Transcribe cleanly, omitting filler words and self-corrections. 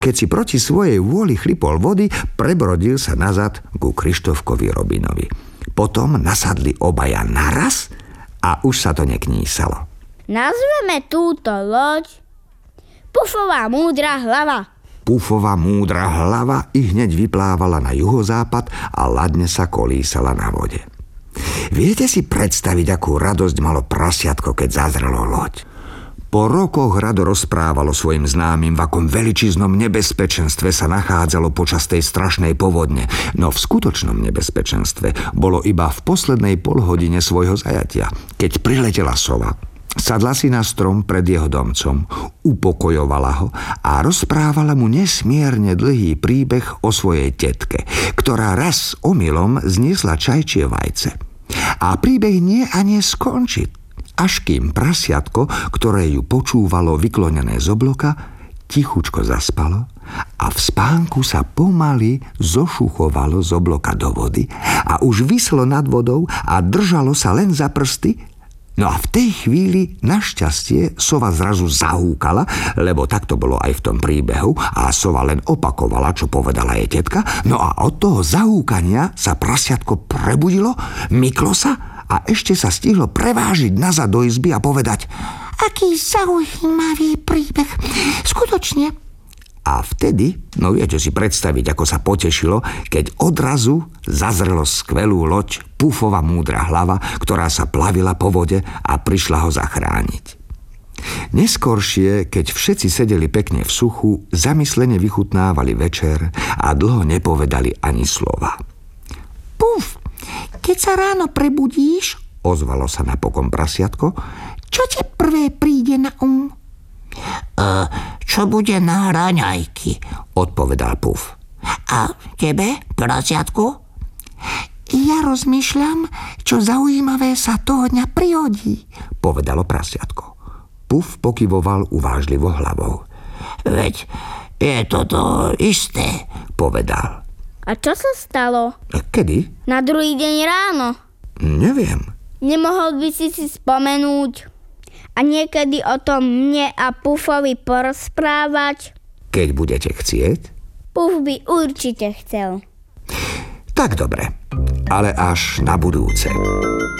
Keď si proti svojej vôli chlipol vody, prebrodil sa nazad ku Krištofkovi Robinovi. Potom nasadli obaja naraz a už sa to neknísalo. Nazveme túto loď Pufová múdra hlava. Pufová múdra hlava i hneď vyplávala na juhozápad a ladne sa kolísala na vode. Viete si predstaviť, akú radosť malo prasiatko, keď zazrelo loď? Po rokoch rado rozprávalo svojim známym, v akom veličiznom nebezpečenstve sa nachádzalo počas tej strašnej povodne, no v skutočnom nebezpečenstve bolo iba v poslednej polhodine svojho zajatia, keď priletela sova. Sadla si na strom pred jeho domcom, upokojovala ho a rozprávala mu nesmierne dlhý príbeh o svojej tetke, ktorá raz omylom zniesla čajčie vajce. A príbeh nie a nie skončí, až kým prasiatko, ktoré ju počúvalo vyklonené z obloka, tichučko zaspalo a v spánku sa pomaly zošuchovalo z obloka do vody a už vislo nad vodou a držalo sa len za prsty. No a v tej chvíli našťastie sova zrazu zahúkala, lebo tak to bolo aj v tom príbehu a sova len opakovala, čo povedala jej tetka. No a od toho zahúkania sa prasiatko prebudilo, myklo sa a ešte sa stihlo prevážiť nazad do izby a povedať: aký zaujímavý príbeh, skutočne. A vtedy, no viete si predstaviť, ako sa potešilo, keď odrazu zazrelo skvelú loď Pufová múdra hlava, ktorá sa plavila po vode a prišla ho zachrániť. Neskoršie, keď všetci sedeli pekne v suchu, zamyslene vychutnávali večer a dlho nepovedali ani slova. Puf, keď sa ráno prebudíš, ozvalo sa napokon prasiatko, čo ti prvé príde na Čo bude na raňajky, odpovedal Puf. A tebe, prasiatku? Ja rozmýšľam, čo zaujímavé sa toho dňa prihodí, povedalo prasiatko. Puf pokyvoval uvážlivo hlavou. Veď je to isté, povedal. A čo sa stalo? Kedy? Na druhý deň ráno. Neviem. Nemohol by si spomenúť a niekedy o tom mne a Pufovi porozprávať? Keď budete chcieť? Puf by určite chcel. Tak dobre, ale až na budúce.